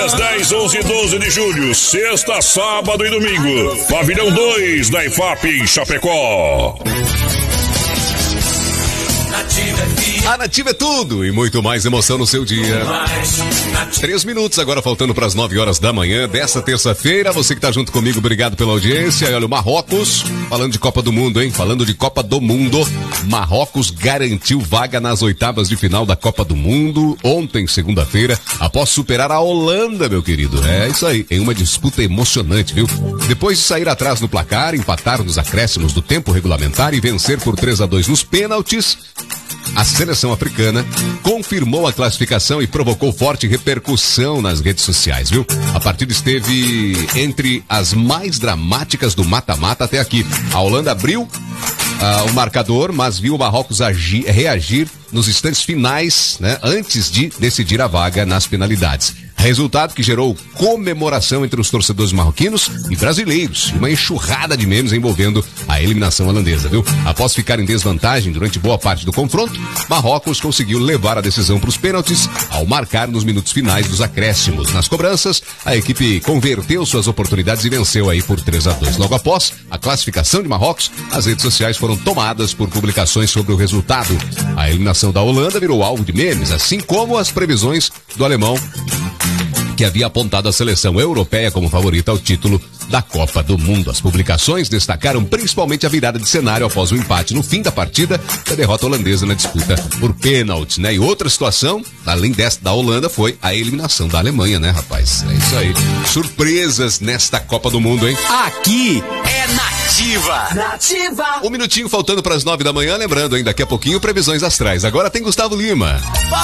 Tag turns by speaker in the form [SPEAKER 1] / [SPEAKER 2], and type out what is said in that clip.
[SPEAKER 1] dias 10, 11 e 12 de julho, sexta, sábado e domingo. Pavilhão 2 da IFAP em Chapecó.
[SPEAKER 2] A Nativa é tudo e muito mais emoção no seu dia. 3 minutos agora faltando para as 9 horas da manhã desta terça-feira. Você que tá junto comigo, obrigado pela audiência. E olha, o Marrocos, falando de Copa do Mundo, hein? Falando de Copa do Mundo, Marrocos garantiu vaga nas oitavas de final da Copa do Mundo ontem, segunda-feira, após superar a Holanda, meu querido. É isso aí, em uma disputa emocionante, viu? Depois de sair atrás no placar, empatar nos acréscimos do tempo regulamentar e vencer por 3-2 nos pênaltis, a seleção africana confirmou a classificação e provocou forte repercussão nas redes sociais, viu? A partida esteve entre as mais dramáticas do mata-mata até aqui. A Holanda abriu o marcador, mas viu o Marrocos reagir nos instantes finais, né, antes de decidir a vaga nas penalidades. Resultado que gerou comemoração entre os torcedores marroquinos e brasileiros. Uma enxurrada de memes envolvendo a eliminação holandesa, viu? Após ficar em desvantagem durante boa parte do confronto, Marrocos conseguiu levar a decisão para os pênaltis ao marcar nos minutos finais dos acréscimos. Nas cobranças, a equipe converteu suas oportunidades e venceu aí por 3-2. Logo após a classificação de Marrocos, as redes sociais foram tomadas por publicações sobre o resultado. A eliminação da Holanda virou alvo de memes, assim como as previsões do alemão, que havia apontado a seleção europeia como favorita ao título da Copa do Mundo. As publicações destacaram principalmente a virada de cenário após o empate no fim da partida e a derrota holandesa na disputa por pênaltis, né? E outra situação, além desta da Holanda, foi a eliminação da Alemanha, né, rapaz? É isso aí. Surpresas nesta Copa do Mundo, hein?
[SPEAKER 3] Aqui é Nativa.
[SPEAKER 4] Nativa.
[SPEAKER 2] Um minutinho faltando para as 9 da manhã, lembrando, hein, daqui a pouquinho previsões astrais. Agora tem Gustavo Lima.